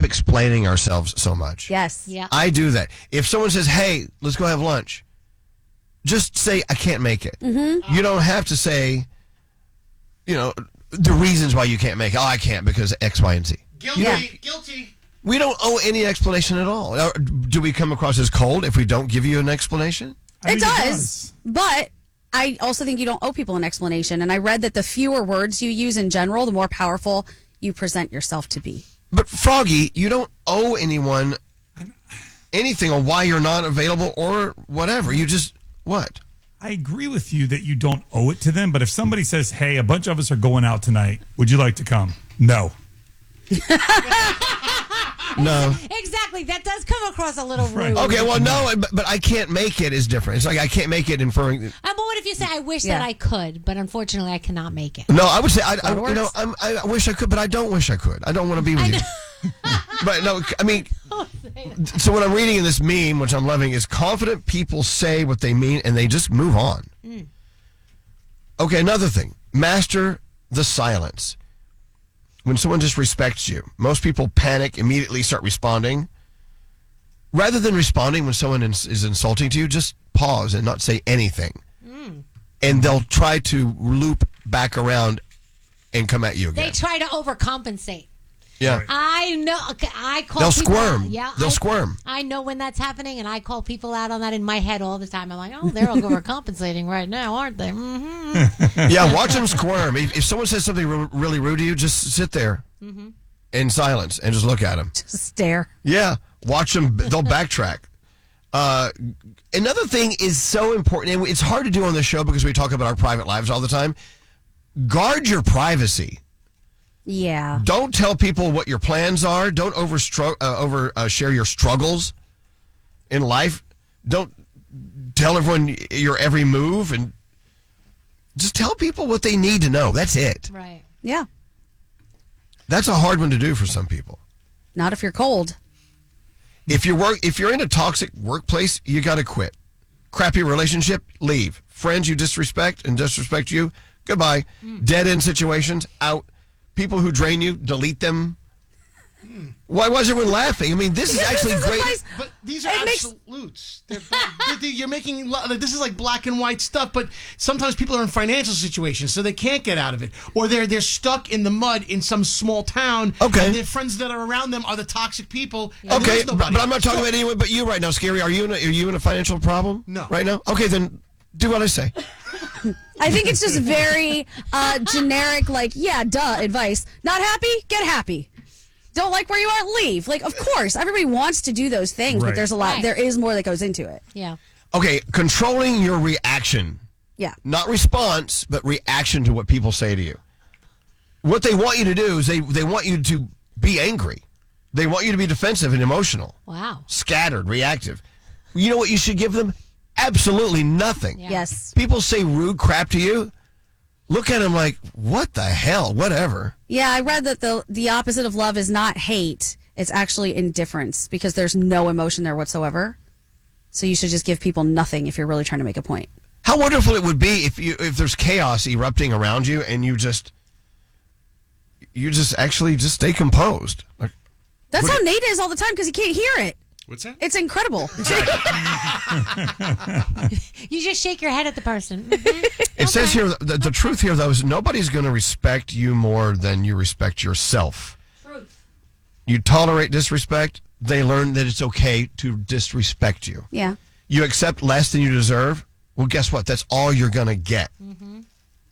explaining ourselves so much. Yes. Yeah. I do that. If someone says, hey, let's go have lunch, just say, I can't make it. Mm-hmm. You don't have to say, the reasons why you can't make it. Oh, I can't because X, Y, and Z. Guilty. We don't owe any explanation at all. Do we come across as cold if we don't give you an explanation? It does. But I also think you don't owe people an explanation. And I read that the fewer words you use in general, the more powerful you present yourself to be. But Froggy, you don't owe anyone anything on why you're not available or whatever. You just, what? I agree with you that you don't owe it to them, but if somebody says, hey, a bunch of us are going out tonight, would you like to come? No. No. Exactly. That does come across a little rude. Okay, well, no, but I can't make it is different. It's like I can't make it inferring. But what if you say, I wish that I could, but unfortunately I cannot make it? No, I would say, I wish I could, but I don't wish I could. I don't want to be with you. But no, I mean, so what I'm reading in this meme, which I'm loving, is confident people say what they mean and they just move on. Okay, another thing. Master the silence. When someone disrespects you, most people panic, immediately start responding. Rather than responding when someone is insulting to you, just pause and not say anything. And they'll try to loop back around and come at you again. They try to overcompensate. Yeah. I know. I call They'll people squirm. out. Yeah, They'll squirm. I know when that's happening, and I call people out on that in my head all the time. I'm like, oh, they're overcompensating right now, aren't they? Mm-hmm. Yeah, watch them squirm. If someone says something really rude to you, just sit there in silence and just look at them. Just stare. Yeah, watch them. They'll backtrack. Another thing is so important, and it's hard to do on this show because we talk about our private lives all the time. Guard your privacy. Yeah. Don't tell people what your plans are. Don't share your struggles in life. Don't tell everyone your every move, and just tell people what they need to know. That's it. Right. Yeah. That's a hard one to do for some people. Not if you're cold. If you're in a toxic workplace, you got to quit. Crappy relationship, leave. Friends you disrespect and disrespect you, goodbye. Dead end situations, out. People who drain you, delete them. Why was everyone laughing? I mean, this is actually great. But these are absolutes. You're making this is like black and white stuff. But sometimes people are in financial situations, so they can't get out of it, or they're stuck in the mud in some small town. Okay, and their friends that are around them are the toxic people. Okay, but I'm not talking about anyone but you right now, Scary. Are you in a financial problem? No. Right now? Okay, then do what I say. I think it's just very generic, like, yeah, duh, advice. Not happy? Get happy. Don't like where you are? Leave. Like, of course, everybody wants to do those things, but there's a lot. There is more that goes into it. Yeah. Okay, controlling your reaction. Yeah. Not response, but reaction to what people say to you. What they want you to do is they want you to be angry. They want you to be defensive and emotional. Wow. Scattered, reactive. You know what you should give them? Absolutely nothing. Yeah. Yes. People say rude crap to you. Look at them like, what the hell? Whatever. Yeah, I read that the opposite of love is not hate. It's actually indifference because there's no emotion there whatsoever. So you should just give people nothing if you're really trying to make a point. How wonderful it would be if there's chaos erupting around you and you just actually just stay composed. Like, that's how Nate is all the time because he can't hear it. What's that? It's incredible. You just shake your head at the person. It says here, the truth here, though, is nobody's going to respect you more than you respect yourself. Truth. You tolerate disrespect, they learn that it's okay to disrespect you. Yeah. You accept less than you deserve, well, guess what? That's all you're going to get. Mm-hmm.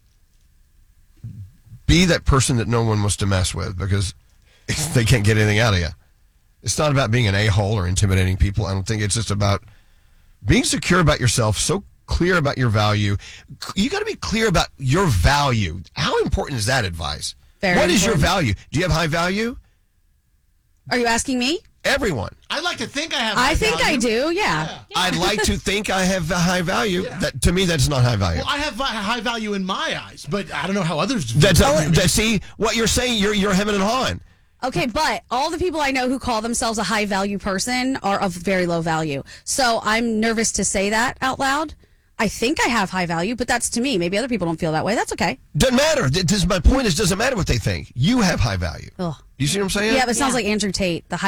Be that person that no one wants to mess with because they can't get anything out of you. It's not about being an a-hole or intimidating people. I don't think it's just about being secure about yourself, so clear about your value. You got to be clear about your value. How important is that advice? What is your value? Do you have high value? Are you asking me? Everyone. I like to think I have. I think I do. Yeah. I'd like to think I have a high value. That to me, that's not high value. Well, I have high value in my eyes, but I don't know how others do. See what you're saying. You're hemming and hawing. Okay, but all the people I know who call themselves a high value person are of very low value. So I'm nervous to say that out loud. I think I have high value, but that's to me. Maybe other people don't feel that way. That's okay. Doesn't matter. My point is, doesn't matter what they think. You have high value. Ugh. You see what I'm saying? Yeah, but it sounds like Andrew Tate, the high